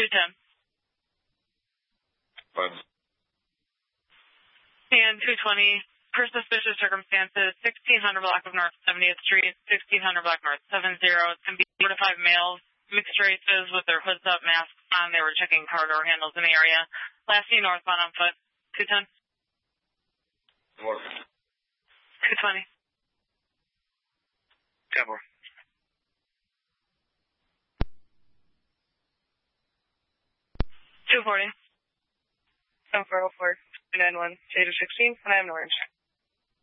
210. Fine. And 220, per suspicious circumstances, 1600 block of North 70th Street, 1600 block North 70. It's going to be 4 to 5 males, mixed races with their hoods up, masks on. They were checking car door handles in the area. Last seen northbound on foot, 210. North. 220. 10-4. 240. 404, 291, Shade of 16, and I am in orange.